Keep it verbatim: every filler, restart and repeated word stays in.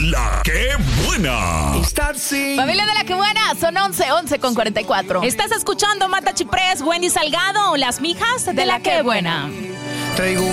La Que Buena. Familia de La Que Buena, son once, once con cuarenta y cuatro. Estás escuchando Marta Chiprés, Wendy Salgado, Las Mijas de, de La, La Que, Que Buena. Buena. Traigo